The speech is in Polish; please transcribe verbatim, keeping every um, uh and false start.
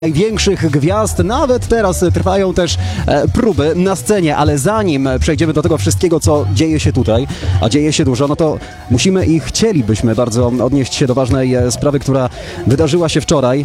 największych gwiazd. Nawet teraz trwają też e, próby na scenie, ale zanim przejdziemy do tego wszystkiego, co dzieje się tutaj, a dzieje się dużo, no to musimy i chcielibyśmy bardzo odnieść się do ważnej e, sprawy, która wydarzyła się wczoraj.